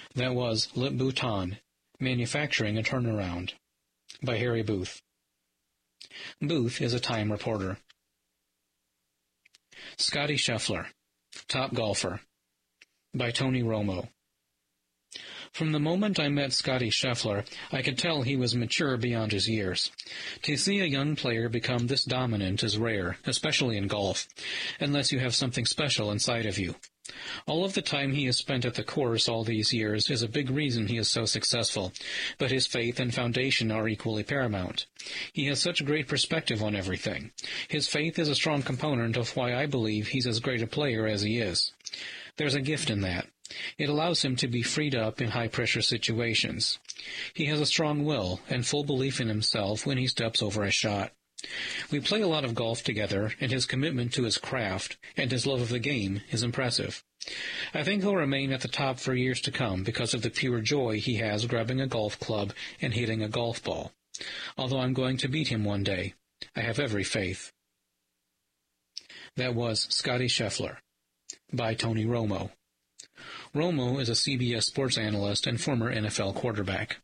That was Lip Bhutan, Manufacturing a Turnaround, by Harry Booth. Booth is a Time reporter. Scotty Scheffler, Top Golfer, by Tony Romo. From the moment I met Scotty Scheffler, I could tell he was mature beyond his years. To see a young player become this dominant is rare, especially in golf, unless you have something special inside of you. All of the time he has spent at the course all these years is a big reason he is so successful, but his faith and foundation are equally paramount. He has such great perspective on everything. His faith is a strong component of why I believe he's as great a player as he is. There's a gift in that. It allows him to be freed up in high-pressure situations. He has a strong will and full belief in himself when he steps over a shot. We play a lot of golf together, and his commitment to his craft and his love of the game is impressive. I think he'll remain at the top for years to come because of the pure joy he has grabbing a golf club and hitting a golf ball. Although I'm going to beat him one day. I have every faith. That was Scotty Scheffler, by Tony Romo. Romo is a CBS sports analyst and former NFL quarterback.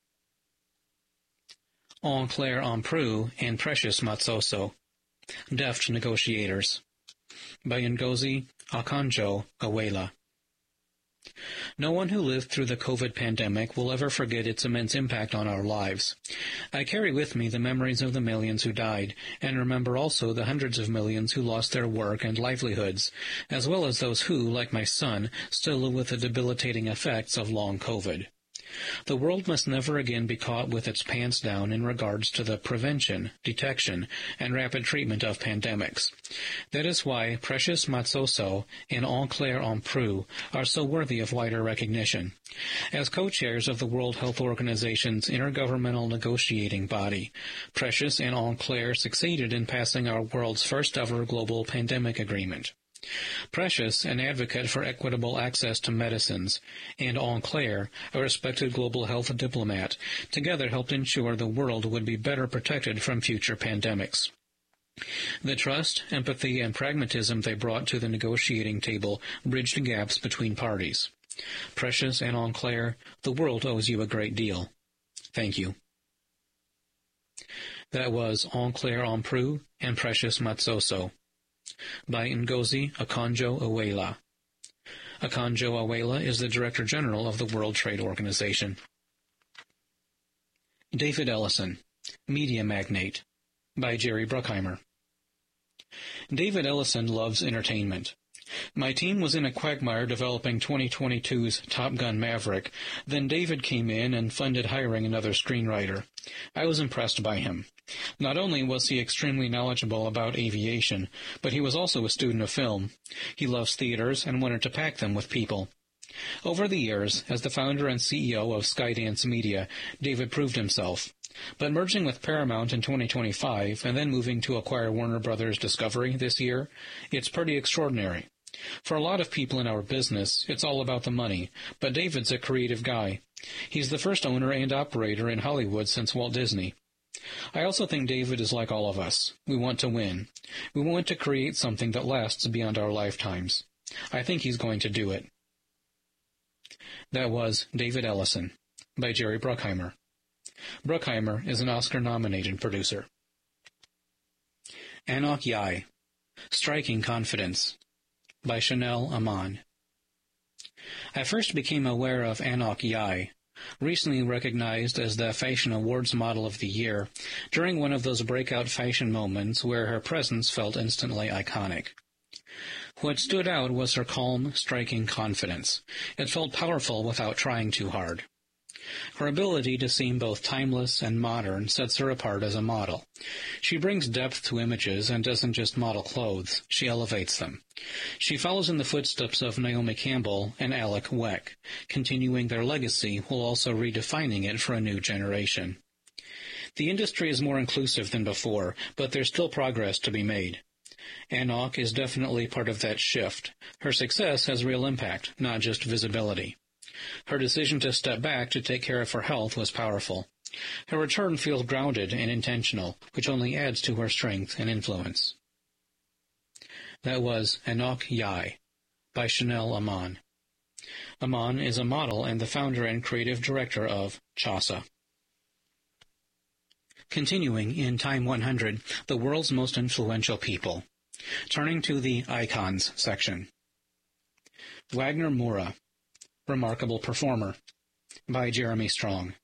En Clair Empru and Precious Matsoso, Deft Negotiators, by Ngozi Okonjo-Iweala. No one who lived through the COVID pandemic will ever forget its immense impact on our lives. I carry with me the memories of the millions who died, and remember also the hundreds of millions who lost their work and livelihoods, as well as those who, like my son, still live with the debilitating effects of long COVID. The world must never again be caught with its pants down in regards to the prevention, detection, and rapid treatment of pandemics. That is why Precious Matsoso and En Clair Empru are so worthy of wider recognition. As co-chairs of the World Health Organization's intergovernmental negotiating body, Precious and En Clair succeeded in passing our world's first-ever global pandemic agreement. Precious, an advocate for equitable access to medicines, and En Clair, a respected global health diplomat, together helped ensure the world would be better protected from future pandemics. The trust, empathy, and pragmatism they brought to the negotiating table bridged gaps between parties. Precious and En Clair, the world owes you a great deal. Thank you. That was En Clair Empru and Precious Matsoso, by Ngozi Okonjo-Iweala. Okonjo-Iweala is the Director General of the World Trade Organization. David Ellison, Media Magnate, by Jerry Bruckheimer. David Ellison loves entertainment. My team was in a quagmire developing 2022's Top Gun Maverick. Then David came in and funded hiring another screenwriter. I was impressed by him. Not only was he extremely knowledgeable about aviation, but he was also a student of film. He loves theaters and wanted to pack them with people. Over the years, as the founder and CEO of Skydance Media, David proved himself. But merging with Paramount in 2025 and then moving to acquire Warner Brothers Discovery this year, it's pretty extraordinary. For a lot of people in our business, it's all about the money, but David's a creative guy. He's the first owner and operator in Hollywood since Walt Disney. I also think David is like all of us. We want to win. We want to create something that lasts beyond our lifetimes. I think he's going to do it. That was David Ellison, by Jerry Bruckheimer. Bruckheimer is an Oscar-nominated producer. Anok Yai, Striking Confidence, by Chanel Aman. I first became aware of Anok Yai, recently recognized as the Fashion Awards Model of the Year, during one of those breakout fashion moments where her presence felt instantly iconic. What stood out was her calm, striking confidence. It felt powerful without trying too hard. Her ability to seem both timeless and modern sets her apart as a model. She brings depth to images and doesn't just model clothes, she elevates them. She follows in the footsteps of Naomi Campbell and Alec Weck, continuing their legacy while also redefining it for a new generation. The industry is more inclusive than before, but there's still progress to be made. Anok is definitely part of that shift. Her success has real impact, not just visibility. Her decision to step back to take care of her health was powerful. Her return feels grounded and intentional, which only adds to her strength and influence. That was Anok Yai, by Chanel Aman. Aman is a model and the founder and creative director of CHASA. Continuing in Time 100, the world's most influential people. Turning to the Icons section. Wagner Moura, Remarkable Performer, by Jeremy Strong.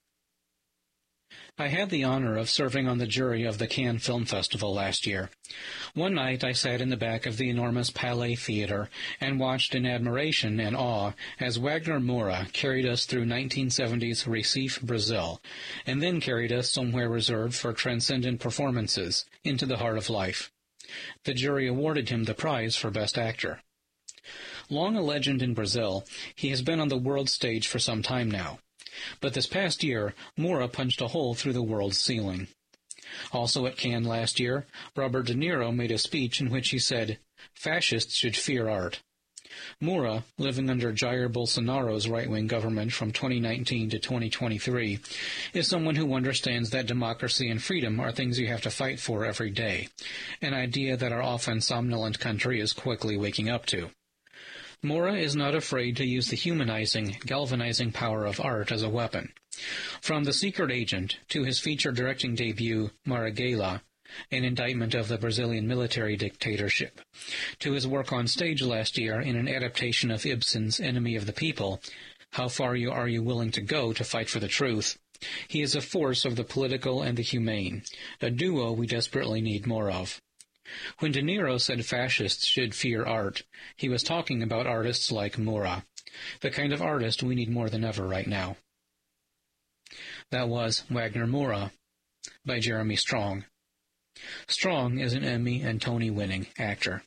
I had the honor of serving on the jury of the Cannes Film Festival last year. One night I sat in the back of the enormous Palais Theatre and watched in admiration and awe as Wagner Moura carried us through 1970's Recife, Brazil, and then carried us somewhere reserved for transcendent performances, into the heart of life. The jury awarded him the prize for Best Actor. Long a legend in Brazil, he has been on the world stage for some time now. But this past year, Moura punched a hole through the world's ceiling. Also at Cannes last year, Robert De Niro made a speech in which he said, "Fascists should fear art." Moura, living under Jair Bolsonaro's right-wing government from 2019 to 2023, is someone who understands that democracy and freedom are things you have to fight for every day, an idea that our often somnolent country is quickly waking up to. Moura is not afraid to use the humanizing, galvanizing power of art as a weapon. From The Secret Agent to his feature directing debut, Marighella, an indictment of the Brazilian military dictatorship, to his work on stage last year in an adaptation of Ibsen's Enemy of the People, How Far Are You Willing to Go to Fight for the Truth, he is a force of the political and the humane, a duo we desperately need more of. When De Niro said fascists should fear art, he was talking about artists like Moura, the kind of artist we need more than ever right now. That was Wagner Moura, by Jeremy Strong. Strong is an Emmy and Tony-winning actor.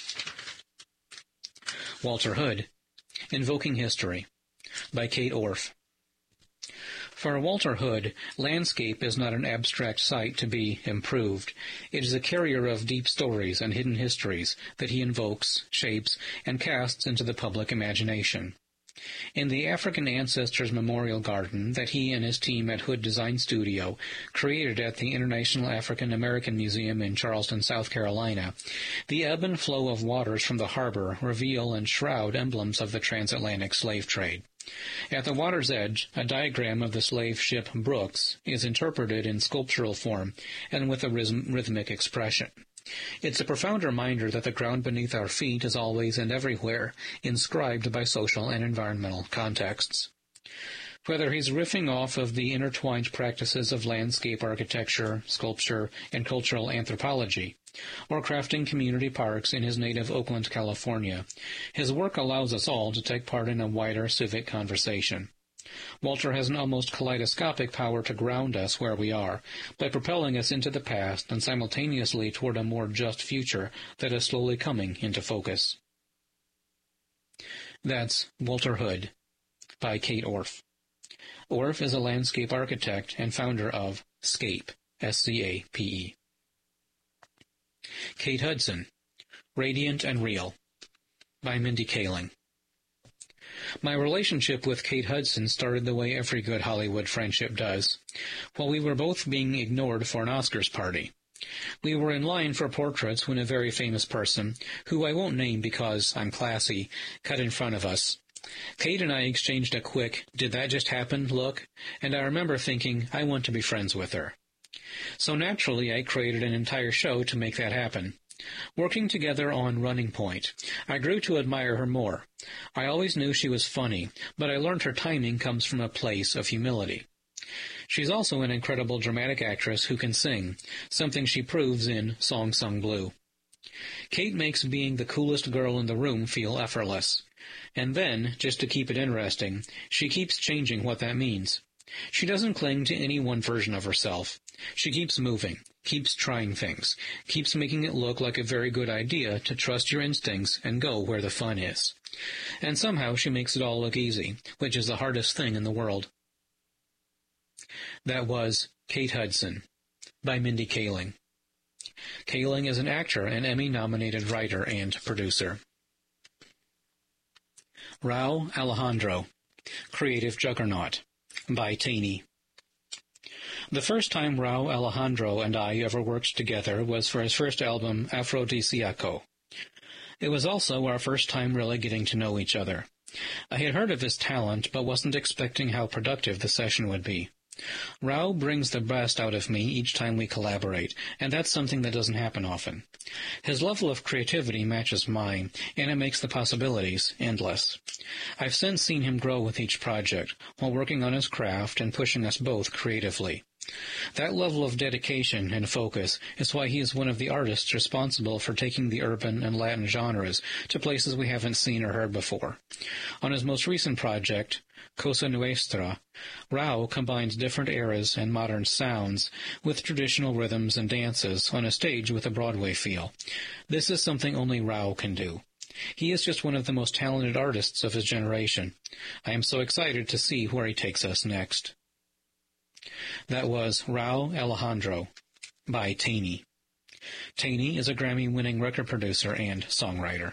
Walter Hood, Invoking History, by Kate Orff. For Walter Hood, landscape is not an abstract sight to be improved. It is a carrier of deep stories and hidden histories that he invokes, shapes, and casts into the public imagination. In the African Ancestors Memorial Garden that he and his team at Hood Design Studio created at the International African American Museum in Charleston, South Carolina, the ebb and flow of waters from the harbor reveal and shroud emblems of the transatlantic slave trade. At the water's edge, a diagram of the slave ship Brooks is interpreted in sculptural form and with a rhythmic expression. It's a profound reminder that the ground beneath our feet is always and everywhere inscribed by social and environmental contexts. Whether he's riffing off of the intertwined practices of landscape architecture, sculpture, and cultural anthropology, or crafting community parks in his native Oakland, California, his work allows us all to take part in a wider civic conversation. Walter has an almost kaleidoscopic power to ground us where we are, by propelling us into the past and simultaneously toward a more just future that is slowly coming into focus. That's Walter Hood, by Kate Orff. Orff is a landscape architect and founder of SCAPE, S-C-A-P-E. Kate Hudson, Radiant and Real, by Mindy Kaling. My relationship with Kate Hudson started the way every good Hollywood friendship does, while we were both being ignored for an Oscars party. We were in line for portraits when a very famous person, who I won't name because I'm classy, cut in front of us. Kate and I exchanged a quick, "Did that just happen?" look, and I remember thinking, I want to be friends with her. So naturally, I created an entire show to make that happen. Working together on Running Point, I grew to admire her more. I always knew she was funny, but I learned her timing comes from a place of humility. She's also an incredible dramatic actress who can sing, something she proves in Song Sung Blue. Kate makes being the coolest girl in the room feel effortless. And then, just to keep it interesting, she keeps changing what that means. She doesn't cling to any one version of herself. She keeps moving, keeps trying things, keeps making it look like a very good idea to trust your instincts and go where the fun is. And somehow she makes it all look easy, which is the hardest thing in the world. That was Kate Hudson, by Mindy Kaling. Kaling is an actor and Emmy-nominated writer and producer. Rauw Alejandro, Creative Juggernaut, by Taney. The first time Rauw Alejandro and I ever worked together was for his first album, Afrodisiaco. It was also our first time really getting to know each other. I had heard of his talent, but wasn't expecting how productive the session would be. Rao brings the best out of me each time we collaborate, and that's something that doesn't happen often. His level of creativity matches mine, and it makes the possibilities endless. I've since seen him grow with each project, while working on his craft and pushing us both creatively. That level of dedication and focus is why he is one of the artists responsible for taking the urban and Latin genres to places we haven't seen or heard before. On his most recent project, Cosa Nuestra, Rao combines different eras and modern sounds with traditional rhythms and dances on a stage with a Broadway feel. This is something only Rao can do. He is just one of the most talented artists of his generation. I am so excited to see where he takes us next. That was Rao Alejandro by Taney. Taney is a Grammy-winning record producer and songwriter.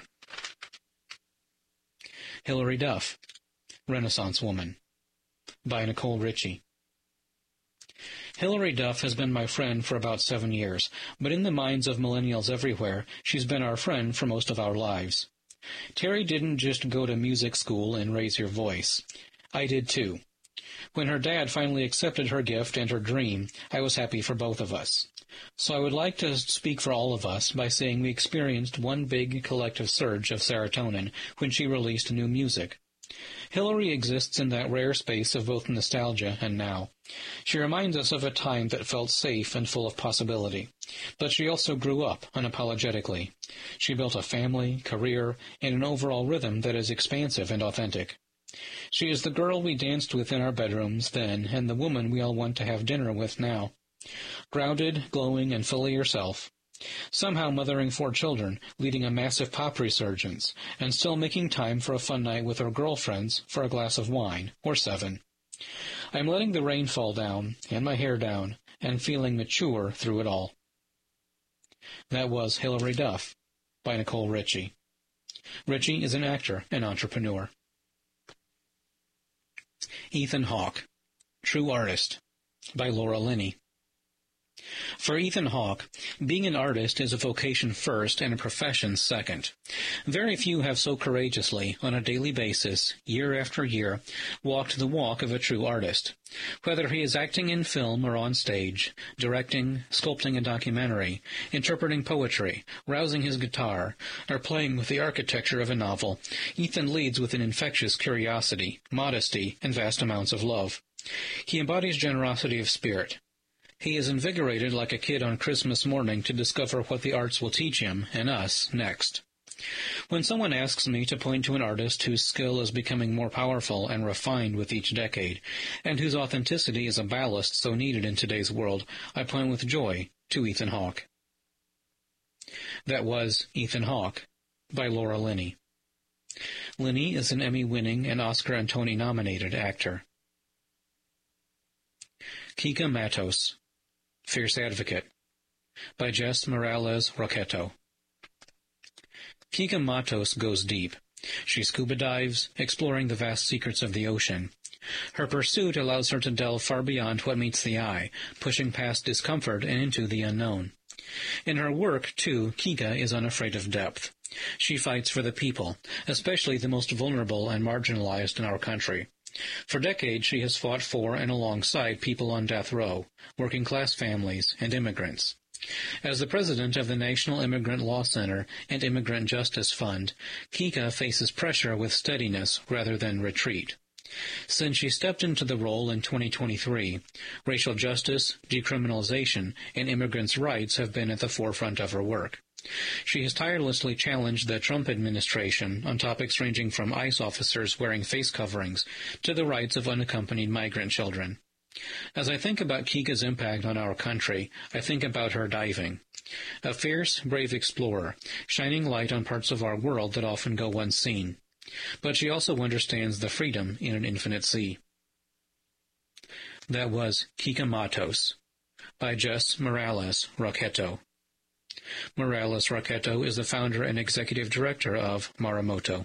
Hilary Duff, Renaissance Woman by Nicole Richie. Hilary Duff has been my friend for about 7 years, but in the minds of millennials everywhere, she's been our friend for most of our lives. Terry didn't just go to music school and raise your voice. I did too. When her dad finally accepted her gift and her dream, I was happy for both of us. So I would like to speak for all of us by saying we experienced one big collective surge of serotonin when she released new music. Hilary exists in that rare space of both nostalgia and now. She reminds us of a time that felt safe and full of possibility. But she also grew up unapologetically. She built a family, career, and an overall rhythm that is expansive and authentic. She is the girl we danced with in our bedrooms then, and the woman we all want to have dinner with now. Grounded, glowing, and fully herself. Somehow mothering 4 children, leading a massive pop resurgence, and still making time for a fun night with her girlfriends for a glass of wine, or 7. I'm letting the rain fall down, and my hair down, and feeling mature through it all. That was Hilary Duff by Nicole Richie. Richie is an actor and entrepreneur. Ethan Hawke, True Artist by Laura Linney. For Ethan Hawke, being an artist is a vocation first and a profession second. Very few have so courageously, on a daily basis, year after year, walked the walk of a true artist. Whether he is acting in film or on stage, directing, sculpting a documentary, interpreting poetry, rousing his guitar, or playing with the architecture of a novel, Ethan leads with an infectious curiosity, modesty, and vast amounts of love. He embodies generosity of spirit. He is invigorated like a kid on Christmas morning to discover what the arts will teach him, and us, next. When someone asks me to point to an artist whose skill is becoming more powerful and refined with each decade, and whose authenticity is a ballast so needed in today's world, I point with joy to Ethan Hawke. That was Ethan Hawke by Laura Linney. Linney is an Emmy-winning and Oscar and Tony-nominated actor. Kika Matos, Fierce Advocate by Jess Morales-Roqueto. Kika Matos goes deep. She scuba dives, exploring the vast secrets of the ocean. Her pursuit allows her to delve far beyond what meets the eye, pushing past discomfort and into the unknown. In her work, too, Kika is unafraid of depth. She fights for the people, especially the most vulnerable and marginalized in our country. For decades she has fought for and alongside people on death row, working-class families, and immigrants. As the president of the National Immigrant Law Center and Immigrant Justice Fund, Kika faces pressure with steadiness rather than retreat. Since she stepped into the role in 2023, racial justice, decriminalization, and immigrants' rights have been at the forefront of her work. She has tirelessly challenged the Trump administration on topics ranging from ICE officers wearing face coverings to the rights of unaccompanied migrant children. As I think about Kika's impact on our country, I think about her diving. A fierce, brave explorer, shining light on parts of our world that often go unseen. But she also understands the freedom in an infinite sea. That was Kika Matos by Jess Morales-Roqueto. Morales-Roqueto is the founder and executive director of Maramoto.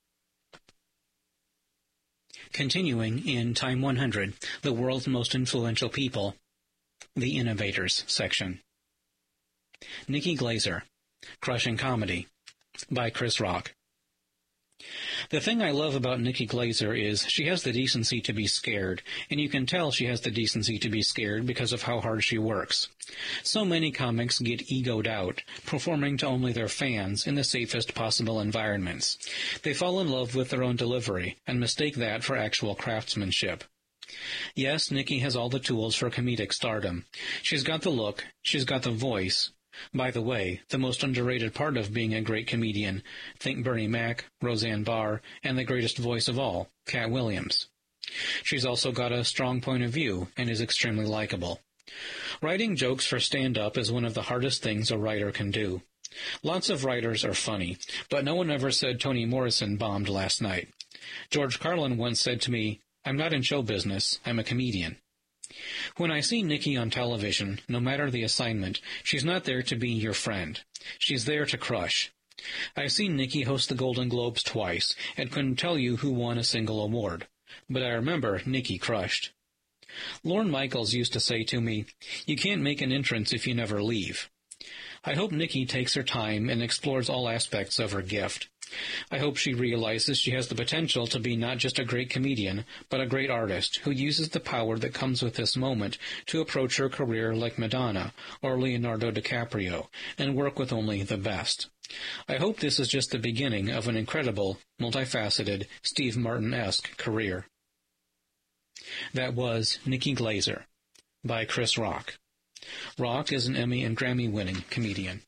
Continuing in Time 100, the world's most influential people, the Innovators section. Nikki Glaser, Crushing Comedy, by Chris Rock. The thing I love about Nikki Glazer is she has the decency to be scared, and you can tell she has the decency to be scared because of how hard she works. So many comics get egoed out, performing to only their fans in the safest possible environments. They fall in love with their own delivery and mistake that for actual craftsmanship. Yes, Nikki has all the tools for comedic stardom. She's got the look, she's got the voice. By the way, the most underrated part of being a great comedian, think Bernie Mac, Roseanne Barr, and the greatest voice of all, Cat Williams. She's also got a strong point of view and is extremely likable. Writing jokes for stand-up is one of the hardest things a writer can do. Lots of writers are funny, but no one ever said Toni Morrison bombed last night. George Carlin once said to me, "I'm not in show business, I'm a comedian." When I see Nikki on television, no matter the assignment, she's not there to be your friend. She's there to crush. I've seen Nikki host the Golden Globes twice, and couldn't tell you who won a single award. But I remember Nikki crushed. Lorne Michaels used to say to me, "You can't make an entrance if you never leave." I hope Nikki takes her time and explores all aspects of her gift. I hope she realizes she has the potential to be not just a great comedian, but a great artist who uses the power that comes with this moment to approach her career like Madonna or Leonardo DiCaprio and work with only the best. I hope this is just the beginning of an incredible, multifaceted, Steve Martin-esque career. That was Nikki Glazer by Chris Rock. Rock is an Emmy and Grammy-winning comedian.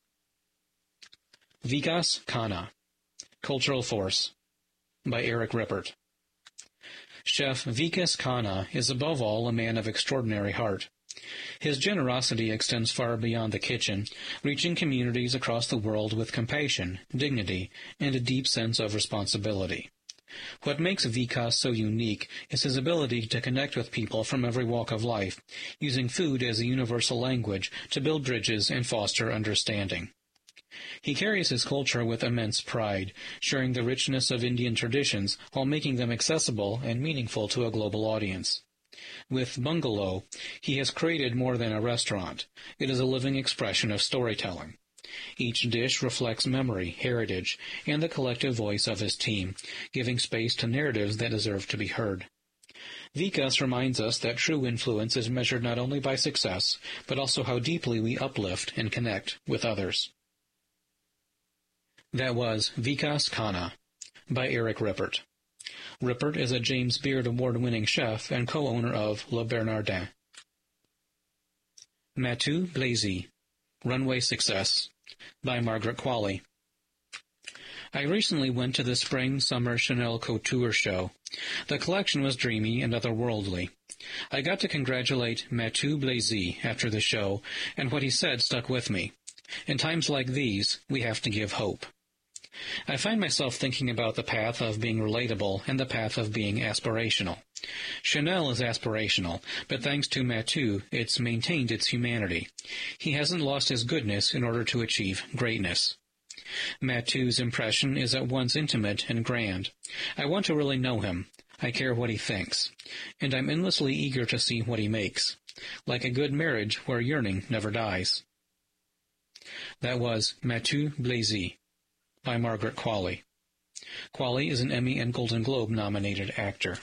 Vikas Khanna, Cultural Force, by Eric Rippert. Chef Vikas Khanna is above all a man of extraordinary heart. His generosity extends far beyond the kitchen, reaching communities across the world with compassion, dignity, and a deep sense of responsibility. What makes Vikas so unique is his ability to connect with people from every walk of life, using food as a universal language to build bridges and foster understanding. He carries his culture with immense pride, sharing the richness of Indian traditions while making them accessible and meaningful to a global audience. With Bungalow, he has created more than a restaurant. It is a living expression of storytelling. Each dish reflects memory, heritage, and the collective voice of his team, giving space to narratives that deserve to be heard. Vikas reminds us that true influence is measured not only by success, but also how deeply we uplift and connect with others. That was Vikas Khanna by Eric Rippert. Rippert is a James Beard Award-winning chef and co-owner of Le Bernardin. Matthieu Blazy, Runway Success, by Margaret Qualley. I recently went to the Spring-Summer Chanel Couture show. The collection was dreamy and otherworldly. I got to congratulate Matthieu Blazy after the show, and what he said stuck with me. In times like these, we have to give hope. I find myself thinking about the path of being relatable and the path of being aspirational. Chanel is aspirational, but thanks to Matthieu, it's maintained its humanity. He hasn't lost his goodness in order to achieve greatness. Matthieu's impression is at once intimate and grand. I want to really know him. I care what he thinks. And I'm endlessly eager to see what he makes. Like a good marriage where yearning never dies. That was Matthieu Blazy by Margaret Qualley. Qualley is an Emmy and Golden Globe nominated actor.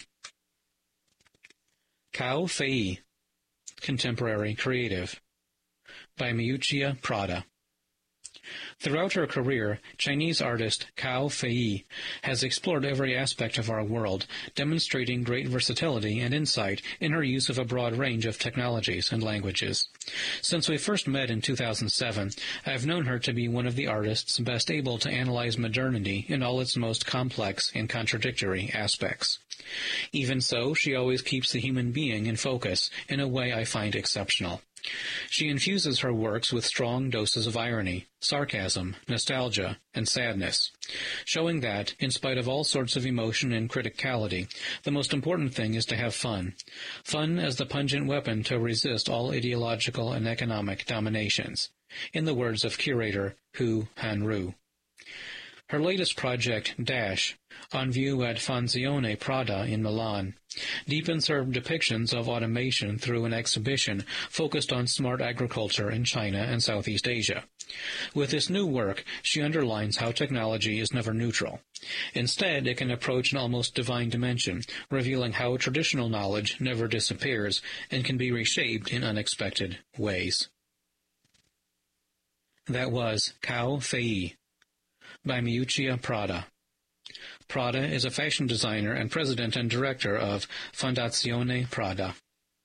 Cao Fei, Contemporary Creative, by Miuccia Prada. Throughout her career, Chinese artist Cao Fei has explored every aspect of our world, demonstrating great versatility and insight in her use of a broad range of technologies and languages. Since we first met in 2007, I've known her to be one of the artists best able to analyze modernity in all its most complex and contradictory aspects. Even so, she always keeps the human being in focus in a way I find exceptional. She infuses her works with strong doses of irony, sarcasm, nostalgia, and sadness, showing that, in spite of all sorts of emotion and criticality, the most important thing is to have fun. Fun as the pungent weapon to resist all ideological and economic dominations, in the words of curator Hu Hanru. Her latest project, Dash, on view at Fanzione Prada in Milan, deepens her depictions of automation through an exhibition focused on smart agriculture in China and Southeast Asia. With this new work, she underlines how technology is never neutral. Instead, it can approach an almost divine dimension, revealing how traditional knowledge never disappears and can be reshaped in unexpected ways. That was Cao Fei by Miuccia Prada. Prada is a fashion designer and president and director of Fondazione Prada.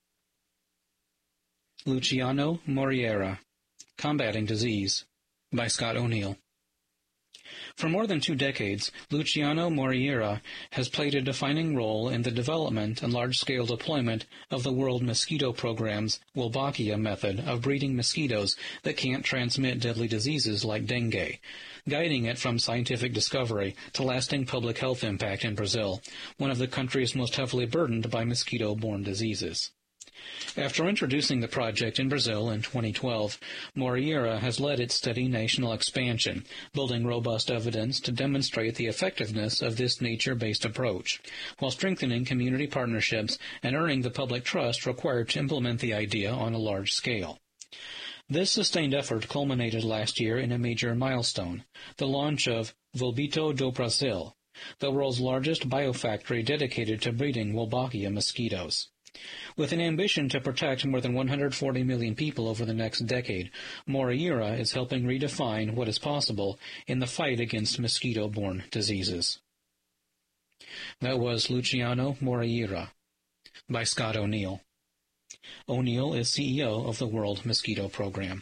Luciano Moriera, Combating Disease, by Scott O'Neill. For more than 2 decades, Luciano Moriera has played a defining role in the development and large-scale deployment of the World Mosquito Programme's Wolbachia method of breeding mosquitoes that can't transmit deadly diseases like dengue, guiding it from scientific discovery to lasting public health impact in Brazil, one of the countries most heavily burdened by mosquito-borne diseases. After introducing the project in Brazil in 2012, Moriera has led its steady national expansion, building robust evidence to demonstrate the effectiveness of this nature-based approach, while strengthening community partnerships and earning the public trust required to implement the idea on a large scale. This sustained effort culminated last year in a major milestone, the launch of Volbito do Brasil, the world's largest biofactory dedicated to breeding Wolbachia mosquitoes. With an ambition to protect more than 140 million people over the next decade, Moriera is helping redefine what is possible in the fight against mosquito-borne diseases. That was Luciano Moriera by Scott O'Neill. O'Neill is CEO of the World Mosquito Program.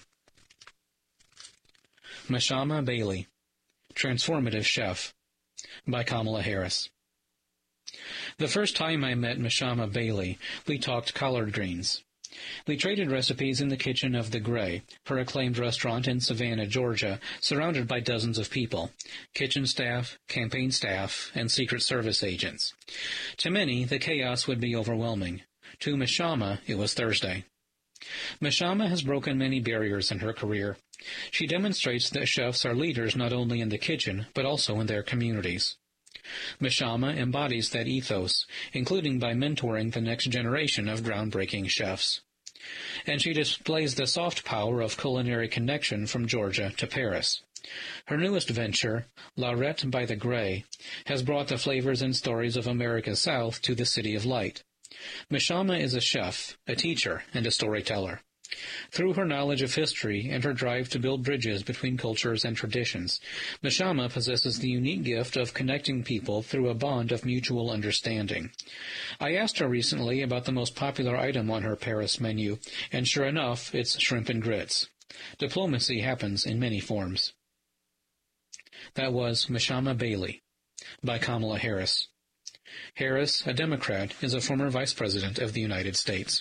Mashama Bailey, Transformative Chef, by Kamala Harris. The first time I met Mashama Bailey, we talked collard greens. We traded recipes in the kitchen of The Gray, her acclaimed restaurant in Savannah, Georgia, surrounded by dozens of people, kitchen staff, campaign staff, and Secret Service agents. To many, the chaos would be overwhelming. To Mashama, it was Thursday. Mashama has broken many barriers in her career. She demonstrates that chefs are leaders not only in the kitchen, but also in their communities. Mashama embodies that ethos, including by mentoring the next generation of groundbreaking chefs. And she displays the soft power of culinary connection from Georgia to Paris. Her newest venture, Laurette by the Gray, has brought the flavors and stories of America's South to the City of Light. Mashama is a chef, a teacher, and a storyteller. Through her knowledge of history and her drive to build bridges between cultures and traditions, Mashama possesses the unique gift of connecting people through a bond of mutual understanding. I asked her recently about the most popular item on her Paris menu, and sure enough, it's shrimp and grits. Diplomacy happens in many forms. That was Mashama Bailey by Kamala Harris. Harris, a Democrat, is a former Vice President of the United States.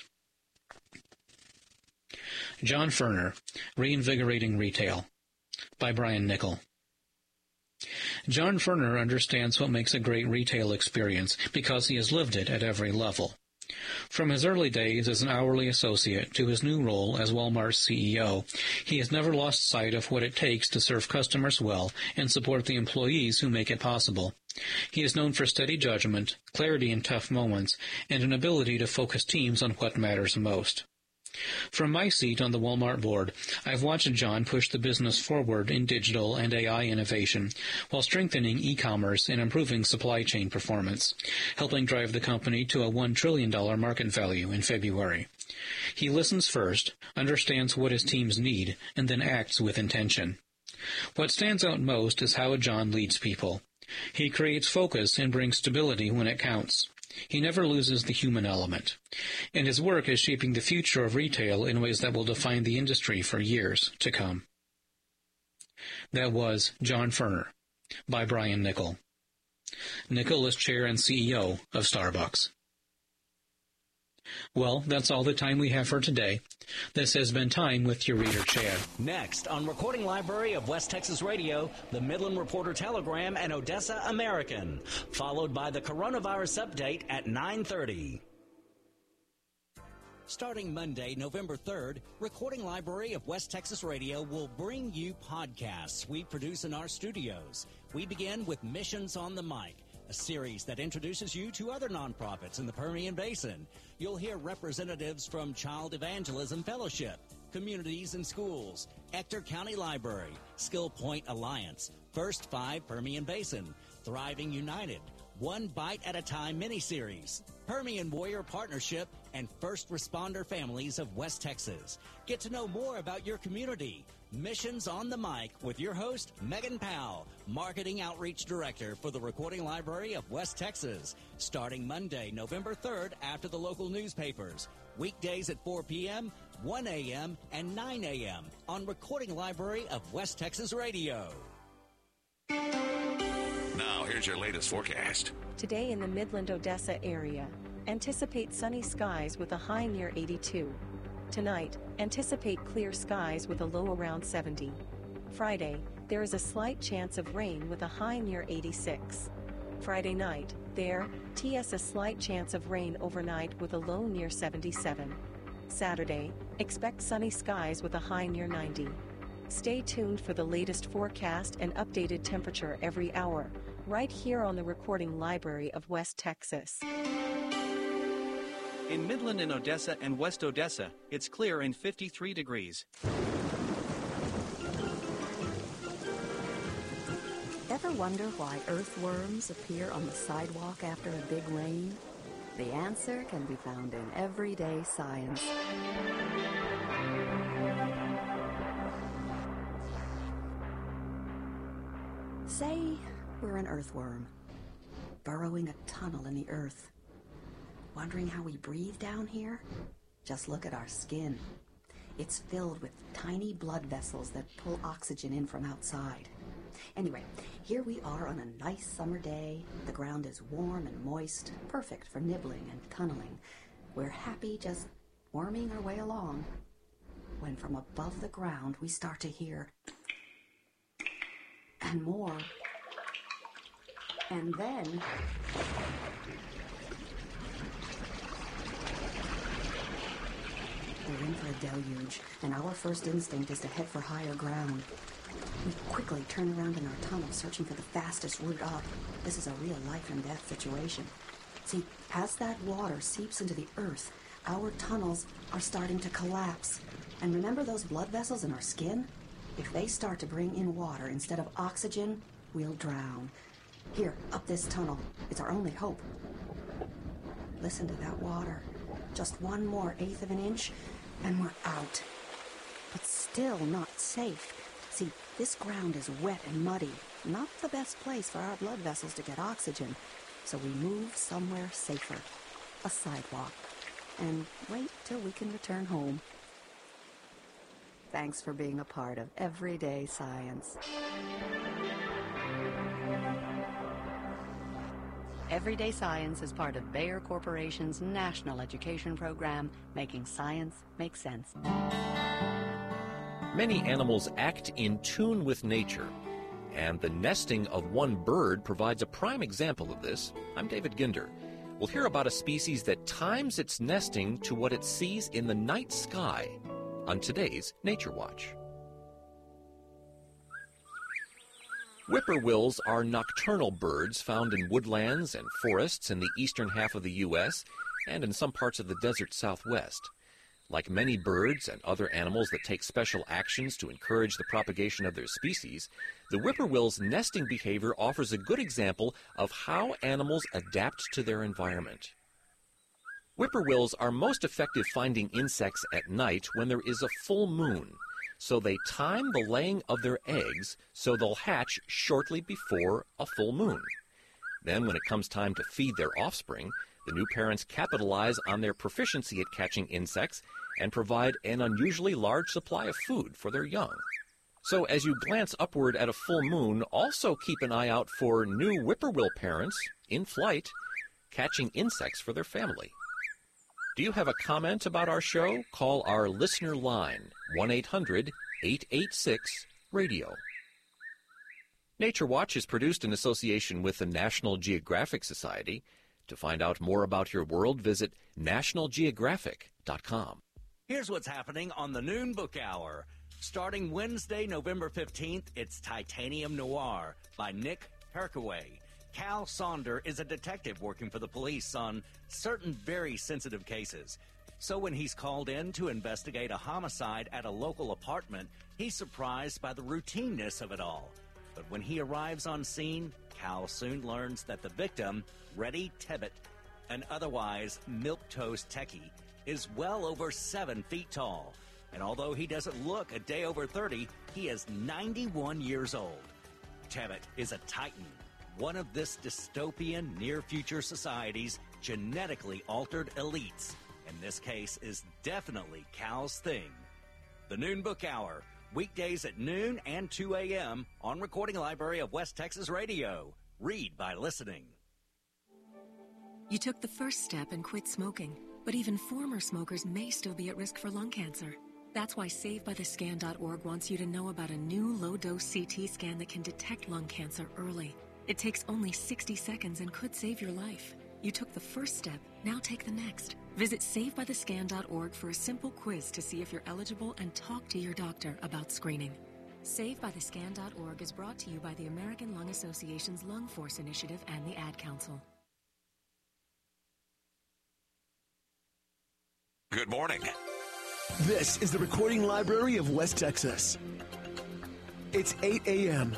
John Furner, Reinvigorating Retail, by Brian Nichol. John Furner understands what makes a great retail experience because he has lived it at every level. From his early days as an hourly associate to his new role as Walmart's CEO, he has never lost sight of what it takes to serve customers well and support the employees who make it possible. He is known for steady judgment, clarity in tough moments, and an ability to focus teams on what matters most. From my seat on the Walmart board, I've watched John push the business forward in digital and AI innovation while strengthening e-commerce and improving supply chain performance, helping drive the company to a $1 trillion market value in February. He listens first, understands what his teams need, and then acts with intention. What stands out most is how John leads people. He creates focus and brings stability when it counts. He never loses the human element, and his work is shaping the future of retail in ways that will define the industry for years to come. That was John Furner by Brian Nichol. Nichol is chair and CEO of Starbucks. Well, that's all the time we have for today. This has been Time with your reader, Chad. Next on Recording Library of West Texas Radio, the Midland Reporter Telegram and Odessa American, followed by the coronavirus update at 9:30. Starting Monday, November 3rd, Recording Library of West Texas Radio will bring you podcasts we produce in our studios. We begin with Missions on the Mic, a series that introduces you to other nonprofits in the Permian Basin. You'll hear representatives from Child Evangelism Fellowship, Communities and Schools, Ector County Library, Skill Point Alliance, First Five Permian Basin, Thriving United, One Bite at a Time miniseries, Permian Warrior Partnership, and First Responder Families of West Texas. Get to know more about your community. Missions on the Mic with your host, Megan Powell, Marketing Outreach Director for the Recording Library of West Texas, starting Monday, November 3rd after the local newspapers. Weekdays at 4 p.m., 1 a.m., and 9 a.m. on Recording Library of West Texas Radio. Now, here's your latest forecast. Today in the Midland-Odessa area, anticipate sunny skies with a high near 82. Tonight, anticipate clear skies with a low around 70. Friday, there is a slight chance of rain with a high near 86. Friday night, TS a slight chance of rain overnight with a low near 77. Saturday, expect sunny skies with a high near 90. Stay tuned for the latest forecast and updated temperature every hour, right here on the Recording Library of West Texas. In Midland and Odessa and West Odessa, it's clear and 53 degrees. Ever wonder why earthworms appear on the sidewalk after a big rain? The answer can be found in Everyday Science. Say we're an earthworm, burrowing a tunnel in the earth. Wondering how we breathe down here? Just look at our skin. It's filled with tiny blood vessels that pull oxygen in from outside. Anyway, here we are on a nice summer day. The ground is warm and moist, perfect for nibbling and tunneling. We're happy just worming our way along, when from above the ground we start to hear and more. And then we're in for a deluge, and our first instinct is to head for higher ground. We quickly turn around in our tunnel, searching for the fastest route up. This is a real life and death situation. See, as that water seeps into the earth, our tunnels are starting to collapse. And remember those blood vessels in our skin? If they start to bring in water instead of oxygen, we'll drown. Here, up this tunnel. It's our only hope. Listen to that water. Just one more eighth of an inch, and we're out. But still not safe. See, this ground is wet and muddy. Not the best place for our blood vessels to get oxygen. So we move somewhere safer. A sidewalk. And wait till we can return home. Thanks for being a part of Everyday Science. Everyday Science is part of Bayer Corporation's national education program, making science make sense. Many animals act in tune with nature, and the nesting of one bird provides a prime example of this. I'm David Ginder. We'll hear about a species that times its nesting to what it sees in the night sky on today's Nature Watch. Whippoorwills are nocturnal birds found in woodlands and forests in the eastern half of the U.S. and in some parts of the desert Southwest. Like many birds and other animals that take special actions to encourage the propagation of their species, the whippoorwill's nesting behavior offers a good example of how animals adapt to their environment. Whippoorwills are most effective finding insects at night when there is a full moon, so they time the laying of their eggs so they'll hatch shortly before a full moon. Then, when it comes time to feed their offspring, the new parents capitalize on their proficiency at catching insects and provide an unusually large supply of food for their young. So as you glance upward at a full moon, also keep an eye out for new whippoorwill parents in flight catching insects for their family. Do you have a comment about our show? Call our listener line, 1-800-886-RADIO. Nature Watch is produced in association with the National Geographic Society. To find out more about your world, visit nationalgeographic.com. Here's what's happening on the Noon Book Hour. Starting Wednesday, November 15th, it's Titanium Noir by Nick Perkaway. Cal Sonder is a detective working for the police on certain very sensitive cases. So when he's called in to investigate a homicide at a local apartment, he's surprised by the routineness of it all. But when he arrives on scene, Cal soon learns that the victim, Reddy Tebbett, an otherwise milquetoast techie, is well over 7 feet tall. And although he doesn't look a day over 30, he is 91 years old. Tebbett is a titan, one of this dystopian near-future society's genetically altered elites. And this case is definitely Cal's thing. The Noon Book Hour, weekdays at noon and 2 a.m. on Recording Library of West Texas Radio. Read by listening. You took the first step and quit smoking, but even former smokers may still be at risk for lung cancer. That's why SaveByTheScan.org wants you to know about a new low-dose CT scan that can detect lung cancer early. It takes only 60 seconds and could save your life. You took the first step, now take the next. Visit SaveByTheScan.org for a simple quiz to see if you're eligible and talk to your doctor about screening. SaveByTheScan.org is brought to you by the American Lung Association's Lung Force Initiative and the Ad Council. Good morning. This is the Recording Library of West Texas. It's 8 a.m.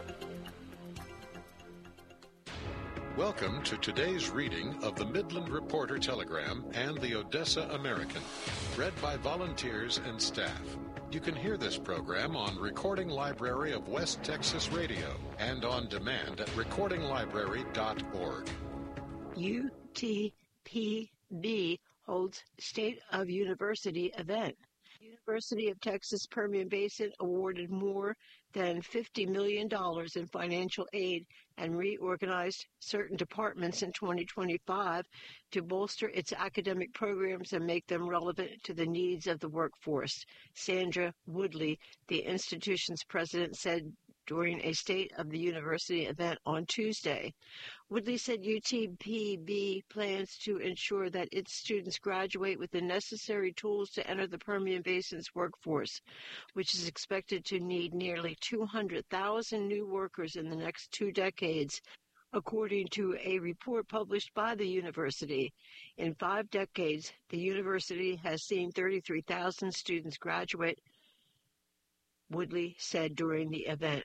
Welcome to today's reading of the Midland Reporter Telegram and the Odessa American, read by volunteers and staff. You can hear this program on Recording Library of West Texas Radio and on demand at recordinglibrary.org. UTPB holds State of University event. University of Texas Permian Basin awarded more than $50 million in financial aid and reorganized certain departments in 2025 to bolster its academic programs and make them relevant to the needs of the workforce. Sandra Woodley, the institution's president, said during a State of the University event on Tuesday. Woodley said UTPB plans to ensure that its students graduate with the necessary tools to enter the Permian Basin's workforce, which is expected to need nearly 200,000 new workers in the next 2 decades, according to a report published by the university. In 5 decades, the university has seen 33,000 students graduate, Woodley said during the event.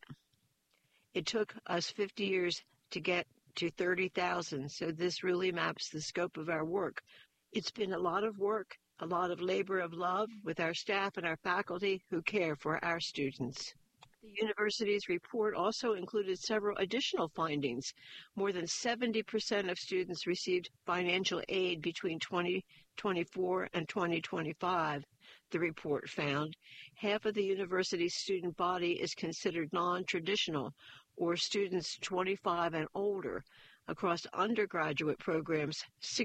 It took us 50 years to get to 30,000, so this really maps the scope of our work. It's been a lot of work, a lot of labor of love with our staff and our faculty who care for our students. The university's report also included several additional findings. More than 70% of students received financial aid between 2024 and 2025. The report found half of the university's student body is considered non-traditional, or students 25 and older. Across undergraduate programs,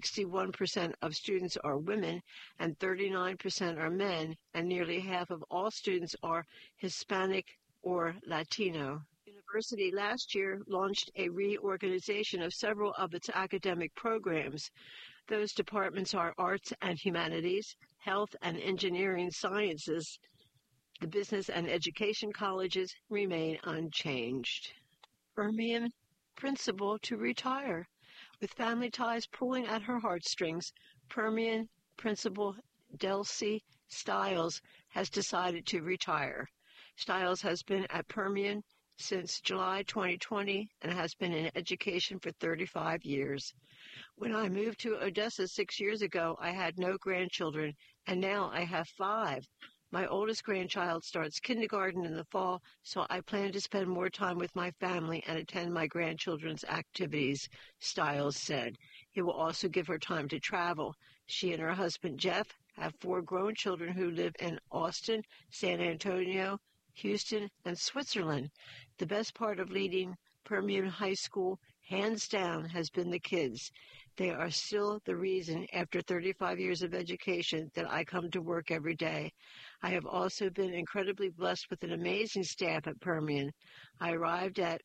61% of students are women and 39% are men, and nearly half of all students are Hispanic or Latino. The university last year launched a reorganization of several of its academic programs. Those departments are arts and humanities, health and engineering sciences. The business and education colleges remain unchanged. Permian principal to retire. With family ties pulling at her heartstrings, Permian principal Delcy Stiles has decided to retire. Stiles has been at Permian since July 2020 and has been in education for 35 years. When I moved to Odessa 6 years ago, I had no grandchildren, and now I have 5. My oldest grandchild starts kindergarten in the fall, so I plan to spend more time with my family and attend my grandchildren's activities, Stiles said. It will also give her time to travel. She and her husband, Jeff, have 4 grown children who live in Austin, San Antonio, Houston, and Switzerland. The best part of leading Permian High School, hands down, has been the kids. They are still the reason, after 35 years of education, that I come to work every day. I have also been incredibly blessed with an amazing staff at Permian. I arrived at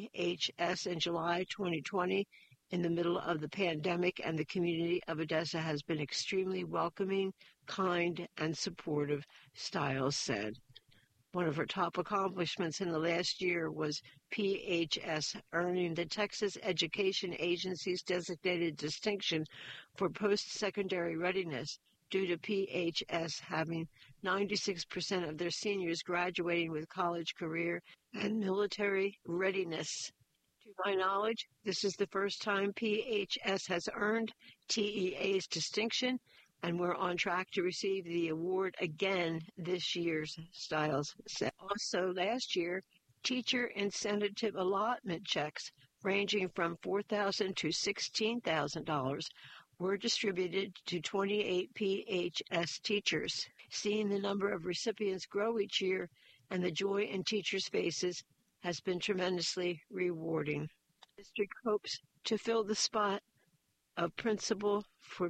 PHS in July 2020 in the middle of the pandemic, and the community of Odessa has been extremely welcoming, kind, and supportive, Stiles said. One of her top accomplishments in the last year was PHS earning the Texas Education Agency's designated distinction for post-secondary readiness due to PHS having 96% of their seniors graduating with college, career, and military readiness. To my knowledge, this is the first time PHS has earned TEA's distinction, and we're on track to receive the award again this year, Stiles said. Also, last year, teacher incentive allotment checks ranging from $4,000 to $16,000 were distributed to 28 PHS teachers. Seeing the number of recipients grow each year and the joy in teachers' faces has been tremendously rewarding. The district hopes to fill the spot of principal for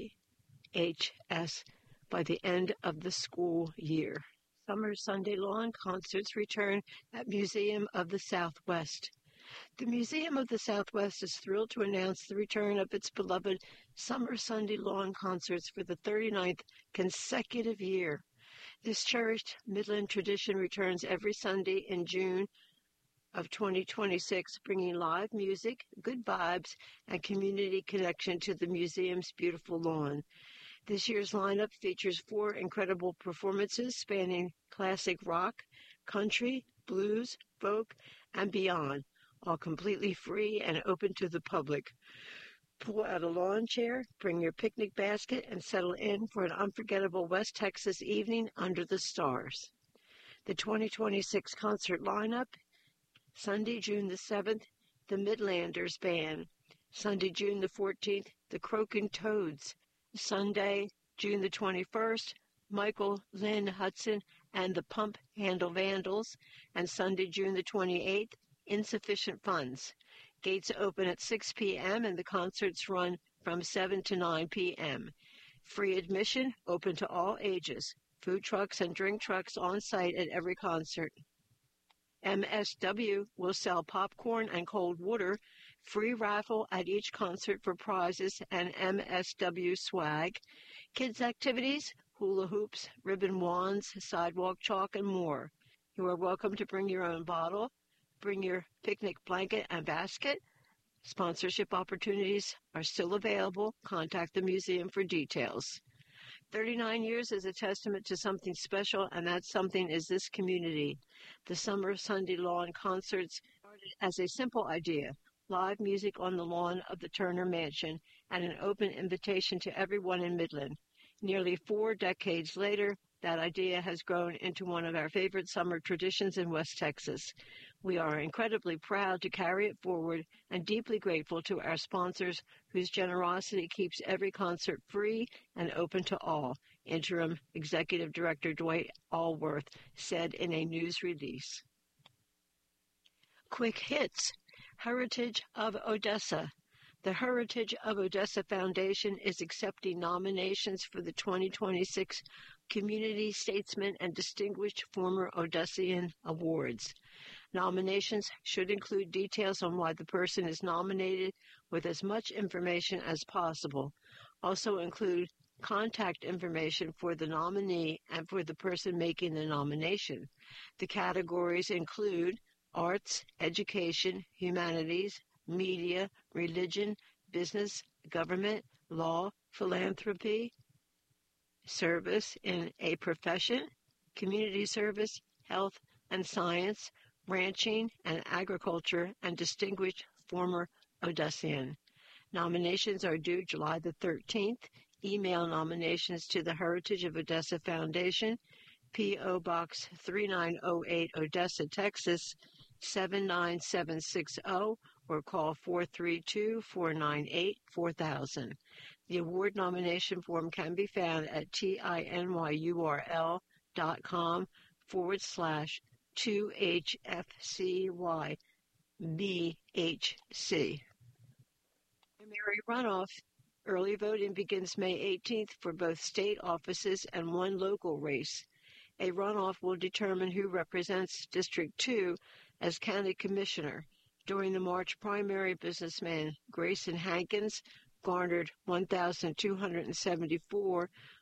PHS by the end of the school year. Summer Sunday Lawn concerts return at Museum of the Southwest. The Museum of the Southwest is thrilled to announce the return of its beloved Summer Sunday Lawn concerts for the 39th consecutive year. This cherished Midland tradition returns every Sunday in June of 2026, bringing live music, good vibes, and community connection to the museum's beautiful lawn. This year's lineup features 4 incredible performances spanning classic rock, country, blues, folk, and beyond, all completely free and open to the public. Pull out a lawn chair, bring your picnic basket, and settle in for an unforgettable West Texas evening under the stars. The 2026 concert lineup: Sunday, June the 7th, the Midlanders Band. Sunday, June the 14th, the Croaking Toads. Sunday, June the 21st, Michael Lynn Hudson and the Pump Handle Vandals. And Sunday, June the 28th, Insufficient Funds. Gates open at 6 p.m. and the concerts run from 7 to 9 p.m. Free admission, open to all ages. Food trucks and drink trucks on site at every concert. MSW will sell popcorn and cold water. Free raffle at each concert for prizes and MSW swag. Kids activities, hula hoops, ribbon wands, sidewalk chalk, and more. You are welcome to bring your own bottle. Bring your picnic blanket and basket. Sponsorship opportunities are still available. Contact the museum for details. 39 years is a testament to something special, and that something is this community. The Summer Sunday Lawn concerts started as a simple idea: live music on the lawn of the Turner Mansion and an open invitation to everyone in Midland. Nearly 4 decades later, that idea has grown into one of our favorite summer traditions in West Texas. We are incredibly proud to carry it forward and deeply grateful to our sponsors whose generosity keeps every concert free and open to all, Interim Executive Director Dwight Allworth said in a news release. Quick hits. Heritage of Odessa. The Heritage of Odessa Foundation is accepting nominations for the 2026 Community Statesman and Distinguished Former Odessian Awards. Nominations should include details on why the person is nominated with as much information as possible. Also include contact information for the nominee and for the person making the nomination. The categories include arts, education, humanities, media, religion, business, government, law, philanthropy, service in a profession, community service, health and science, ranching and agriculture, and distinguished former Odessian. Nominations are due July the 13th. Email nominations to the Heritage of Odessa Foundation, P.O. Box 3908, Odessa, Texas, 79760, or call 432-498-4000. The award nomination form can be found at tinyurl.com/2HFCYBHC. Primary runoff. Early voting begins May 18th for both state offices and one local race. A runoff will determine who represents District 2 as county commissioner. During the March primary, businessman Grayson Hankins garnered 1,274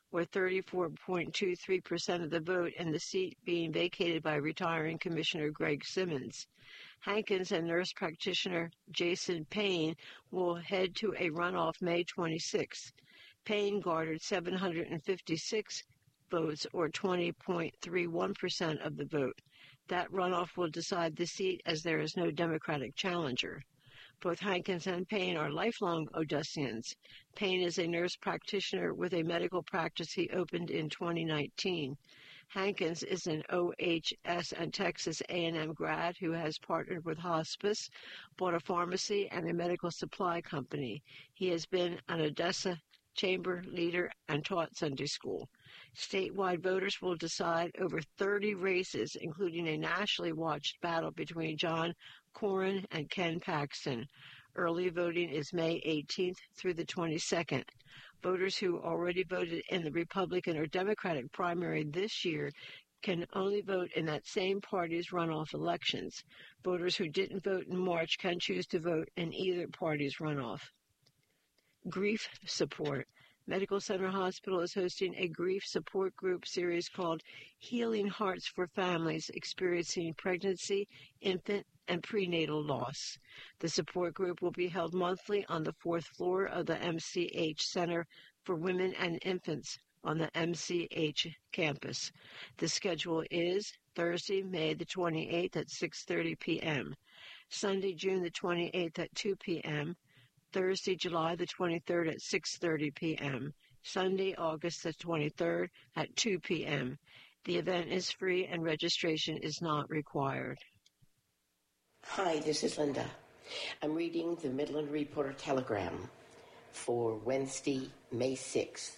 or 34.23% of the vote, and the seat being vacated by retiring Commissioner Greg Simmons. Hankins and nurse practitioner Jason Payne will head to a runoff May 26. Payne garnered 756 votes, or 20.31% of the vote. That runoff will decide the seat, as there is no Democratic challenger. Both Hankins and Payne are lifelong Odessians. Payne is a nurse practitioner with a medical practice he opened in 2019. Hankins is an OHS and Texas A&M grad who has partnered with hospice, bought a pharmacy, and a medical supply company. He has been an Odessa chamber leader and taught Sunday school. Statewide voters will decide over 30 races, including a nationally watched battle between John Cornyn and Ken Paxton. Early voting is May 18th through the 22nd. Voters who already voted in the Republican or Democratic primary this year can only vote in that same party's runoff elections. Voters who didn't vote in March can choose to vote in either party's runoff. Grief support. Medical Center Hospital is hosting a grief support group series called Healing Hearts for Families Experiencing Pregnancy, Infant, and Prenatal Loss. The support group will be held monthly on the 4th floor of the MCH Center for Women and Infants on the MCH campus. The schedule is Thursday, May the 28th at 6:30 p.m., Sunday, June the 28th at 2 p.m., Thursday, July the 23rd at 6:30 p.m., Sunday, August the 23rd at 2 p.m. The event is free and registration is not required. Hi, this is Linda. I'm reading the Midland Reporter Telegram for Wednesday, May 6th,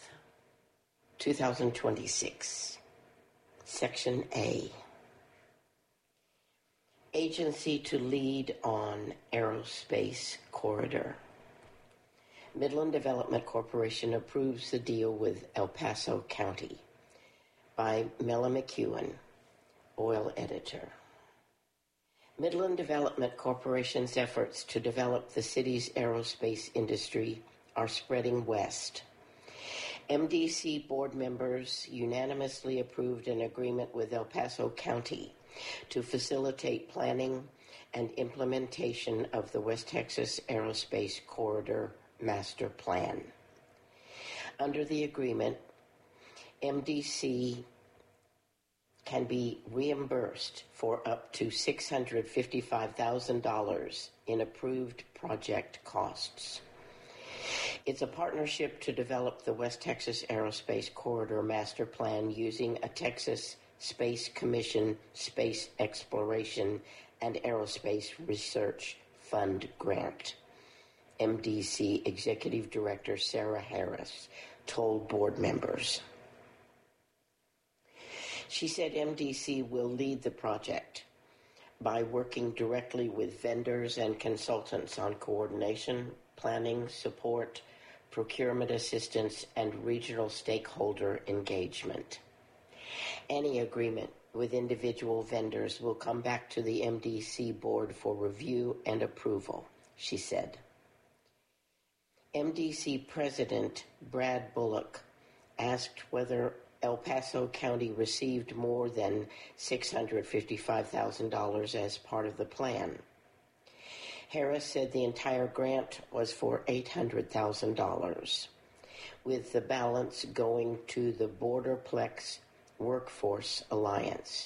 2026. Section A. Agency to lead on aerospace corridor. Midland Development Corporation approves the deal with El Paso County by Mela McEwen, oil editor. Midland Development Corporation's efforts to develop the city's aerospace industry are spreading west. MDC board members unanimously approved an agreement with El Paso County to facilitate planning and implementation of the West Texas Aerospace Corridor Master Plan. Under the agreement, MDC can be reimbursed for up to $655,000 in approved project costs. It's a partnership to develop the West Texas Aerospace Corridor Master Plan using a Texas Space Commission Space Exploration and Aerospace Research Fund grant. MDC Executive Director Sarah Harris told board members. She said MDC will lead the project by working directly with vendors and consultants on coordination, planning, support, procurement assistance, and regional stakeholder engagement. Any agreement with individual vendors will come back to the MDC board for review and approval, she said. MDC President Brad Bullock asked whether El Paso County received more than $655,000 as part of the plan. Harris said the entire grant was for $800,000, with the balance going to the Borderplex Workforce Alliance.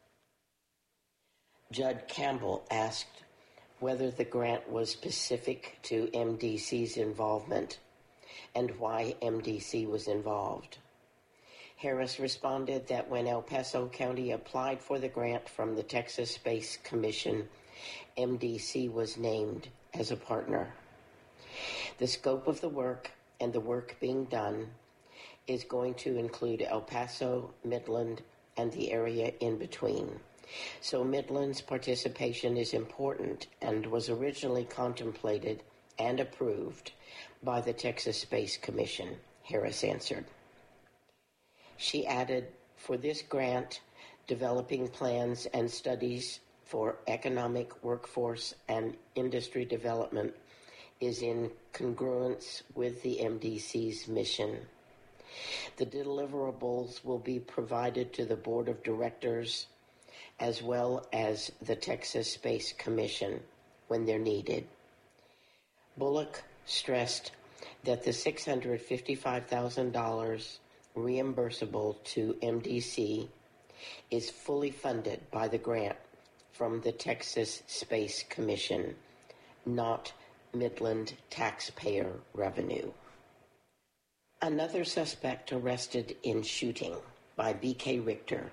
Judd Campbell asked whether the grant was specific to MDC's involvement and why MDC was involved. Harris responded that when El Paso County applied for the grant from the Texas Space Commission, MDC was named as a partner. The scope of the work and the work being done is going to include El Paso, Midland, and the area in between. So Midland's participation is important and was originally contemplated and approved by the Texas Space Commission, Harris answered. She added, for this grant, developing plans and studies for economic, workforce, and industry development is in congruence with the MDC's mission. The deliverables will be provided to the Board of Directors as well as the Texas Space Commission when they're needed. Bullock stressed that the $655,000 reimbursable to MDC is fully funded by the grant from the Texas Space Commission, not Midland taxpayer revenue. Another suspect arrested in shooting by B.K. Richter.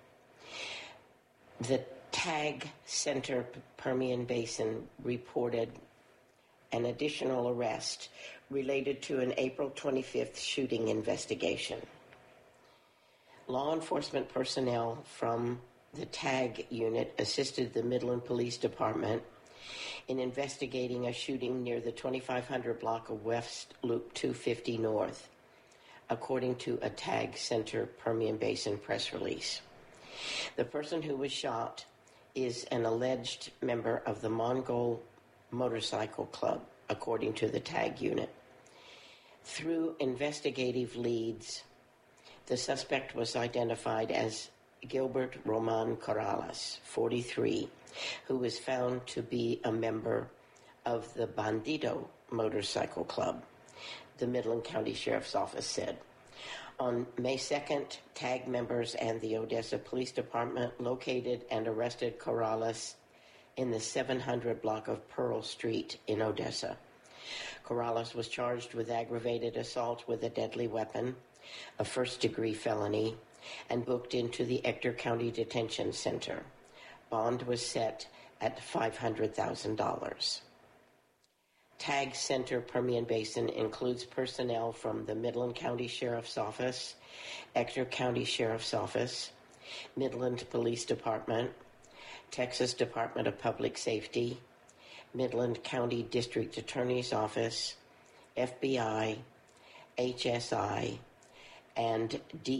The TAG Center Permian Basin reported an additional arrest related to an April 25th shooting investigation. Law enforcement personnel from the TAG unit assisted the Midland Police Department in investigating a shooting near the 2500 block of West Loop 250 North, according to a TAG Center Permian Basin press release. The person who was shot is an alleged member of the Mongol Motorcycle Club, according to the TAG unit. Through investigative leads, the suspect was identified as Gilbert Roman Corrales, 43, who was found to be a member of the Bandido Motorcycle Club, the Midland County Sheriff's Office said. On May 2nd, TAG members and the Odessa Police Department located and arrested Corrales in the 700 block of Pearl Street in Odessa. Corrales was charged with aggravated assault with a deadly weapon, a first-degree felony, and booked into the Ector County Detention Center. Bond was set at $500,000. TAG Center Permian Basin includes personnel from the Midland County Sheriff's Office, Ector County Sheriff's Office, Midland Police Department, Texas Department of Public Safety, Midland County District Attorney's Office, FBI, HSI, and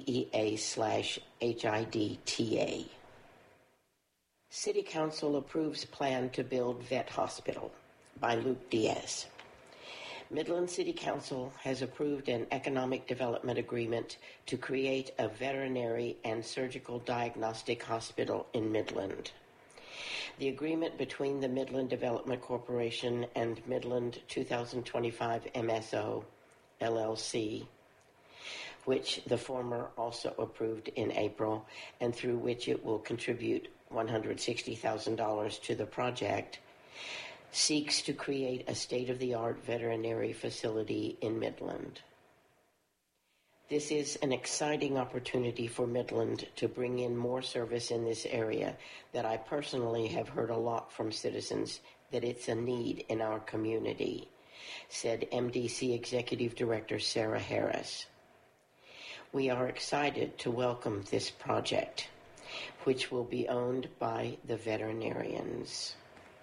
DEA/HIDTA. City Council approves plan to build vet hospital by Luke Diaz. Midland City Council has approved an economic development agreement to create a veterinary and surgical diagnostic hospital in Midland. The agreement between the Midland Development Corporation and Midland 2025 MSO, LLC, which the former also approved in April, and through which it will contribute $160,000 to the project, seeks to create a state-of-the-art veterinary facility in Midland. This is an exciting opportunity for Midland to bring in more service in this area that I personally have heard a lot from citizens that it's a need in our community, said MDC Executive Director Sarah Harris. We are excited to welcome this project, which will be owned by the veterinarians.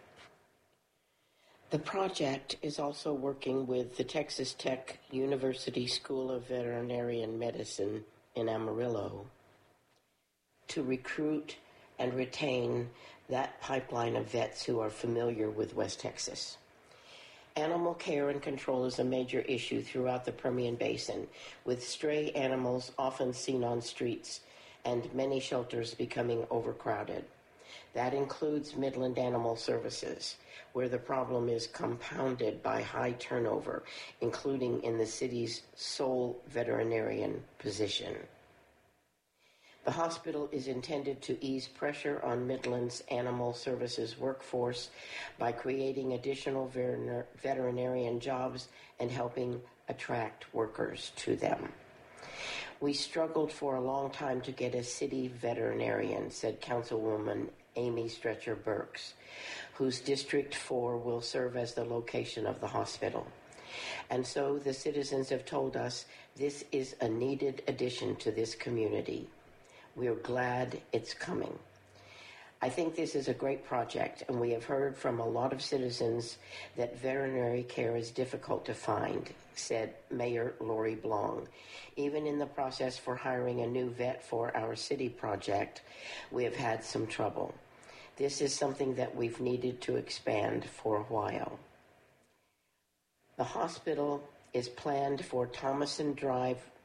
The project is also working with the Texas Tech University School of Veterinarian Medicine in Amarillo to recruit and retain that pipeline of vets who are familiar with West Texas. Animal care and control is a major issue throughout the Permian Basin, with stray animals often seen on streets and many shelters becoming overcrowded. That includes Midland Animal Services, where the problem is compounded by high turnover, including in the city's sole veterinarian position. The hospital is intended to ease pressure on Midland's animal services workforce by creating additional veterinarian jobs and helping attract workers to them. We struggled for a long time to get a city veterinarian, said Councilwoman Amy Stretcher Burks, whose District 4 will serve as the location of the hospital. And so the citizens have told us this is a needed addition to this community. We're glad it's coming. I think this is a great project, and we have heard from a lot of citizens that veterinary care is difficult to find, said Mayor Lori Blong. Even in the process for hiring a new vet for our city project, we have had some trouble. This is something that we've needed to expand for a while. The hospital is planned for Thomason Drive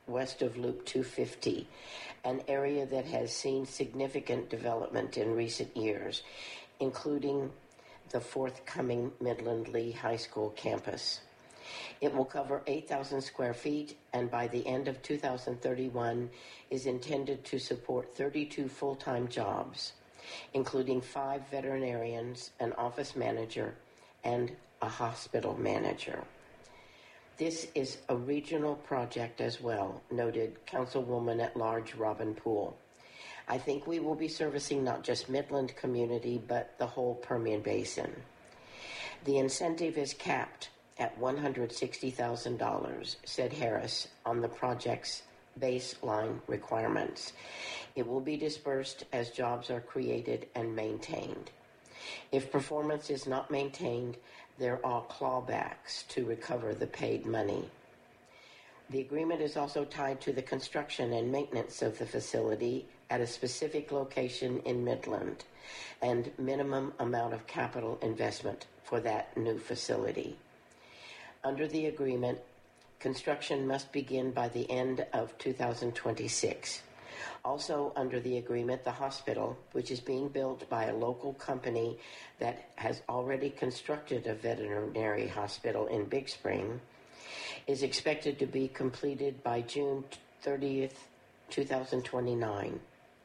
west of Loop 250, an area that has seen significant development in recent years, including the forthcoming Midland Lee High School campus. It will cover 8,000 square feet, and by the end of 2031 is intended to support 32 full-time jobs, including 5 veterinarians, an office manager, and a hospital manager. This is a regional project as well, noted Councilwoman at Large Robin Poole. I think we will be servicing not just Midland community, but the whole Permian Basin. The incentive is capped at $160,000, said Harris, on the project's baseline requirements. It will be dispersed as jobs are created and maintained. If performance is not maintained, there are clawbacks to recover the paid money. The agreement is also tied to the construction and maintenance of the facility at a specific location in Midland and minimum amount of capital investment for that new facility. Under the agreement, construction must begin by the end of 2026. Also under the agreement, the hospital, which is being built by a local company that has already constructed a veterinary hospital in Big Spring, is expected to be completed by June 30th, 2029,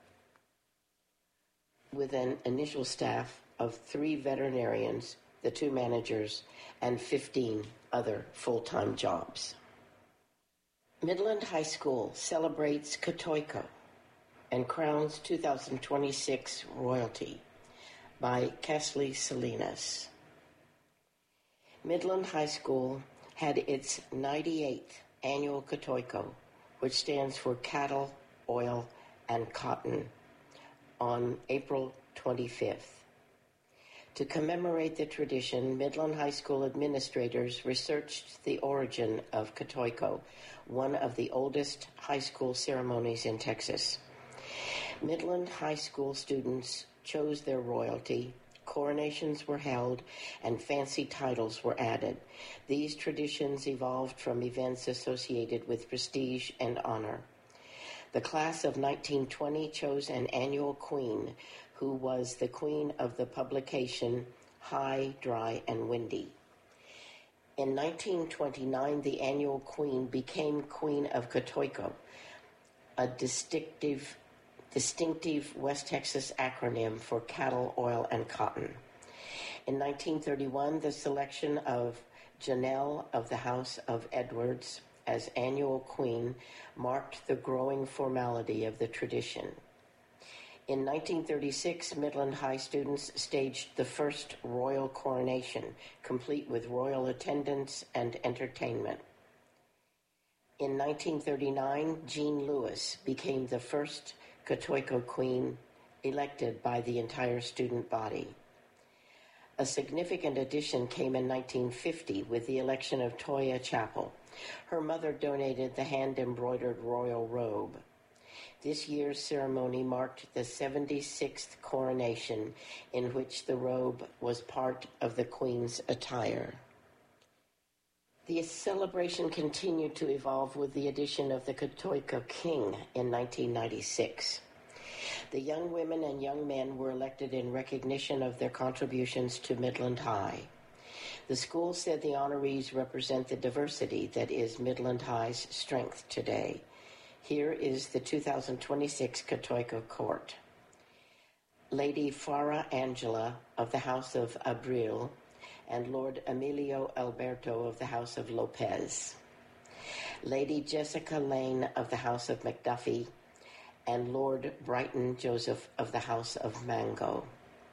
with an initial staff of 3 veterinarians, the 2 managers, and 15 other full-time jobs. Midland High School celebrates Kotoiko and crowns 2026 royalty by Kesley Salinas. Midland High School had its 98th annual Kotoiko, which stands for Cattle, Oil, and Cotton, on April 25th. To commemorate the tradition, Midland High School administrators researched the origin of Kotoiko, one of the oldest high school ceremonies in Texas. Midland High School students chose their royalty, coronations were held, and fancy titles were added. These traditions evolved from events associated with prestige and honor. The class of 1920 chose an annual queen, who was the queen of the publication High, Dry, and Windy. In 1929, the annual queen became Queen of Kotoiko, a distinctive West Texas acronym for cattle, oil, and cotton. In 1931, the selection of Janelle of the House of Edwards as annual queen marked the growing formality of the tradition. In 1936, Midland High students staged the first royal coronation, complete with royal attendance and entertainment. In 1939, Jean Lewis became the first Kotoiko queen elected by the entire student body. A significant addition came in 1950 with the election of Toya Chappell. Her mother donated the hand-embroidered royal robe. This year's ceremony marked the 76th coronation, in which the robe was part of the Queen's attire. The celebration continued to evolve with the addition of the Kotoiko King in 1996. The young women and young men were elected in recognition of their contributions to Midland High. The school said the honorees represent the diversity that is Midland High's strength today. Here is the 2026 Kotoiko Court. Lady Farah Angela of the House of Abril and Lord Emilio Alberto of the House of Lopez. Lady Jessica Lane of the House of McDuffie and Lord Brighton Joseph of the House of Mango.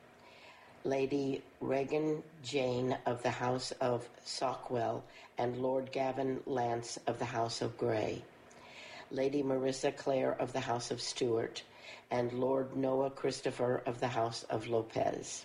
Lady Regan Jane of the House of Sockwell and Lord Gavin Lance of the House of Gray. Lady Marissa Clare of the House of Stewart, and Lord Noah Christopher of the House of Lopez.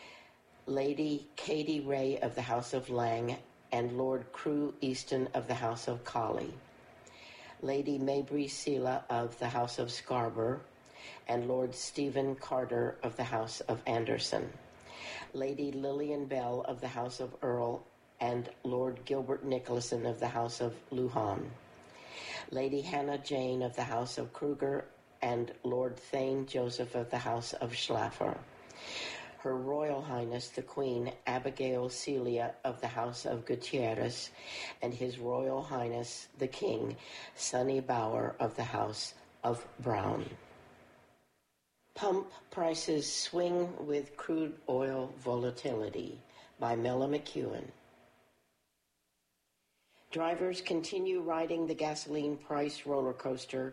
Lady Katie Ray of the House of Lang, and Lord Crew Easton of the House of Colley. Lady Mabry Sela of the House of Scarborough, and Lord Stephen Carter of the House of Anderson. Lady Lillian Bell of the House of Earl, and Lord Gilbert Nicholson of the House of Lujan. Lady Hannah Jane of the House of Kruger, and Lord Thane Joseph of the House of Schlaffer. Her Royal Highness the Queen Abigail Celia of the House of Gutierrez, and His Royal Highness the King Sonny Bower of the House of Brown. Pump Prices Swing with Crude Oil Volatility by Mela McEwen. Drivers continue riding the gasoline price roller coaster